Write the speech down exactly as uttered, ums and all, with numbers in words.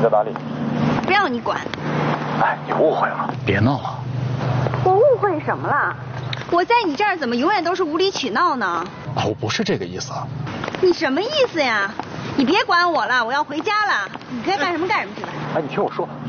你在哪里？ 不要你管。 哎，你误会了。 别闹了。 我误会什么了？我在你这儿怎么永远都是无理取闹呢？ 啊，我不是这个意思。 你什么意思呀？你别管我了，我要回家了。你该干什么干什么去吧。 哎，你听我说，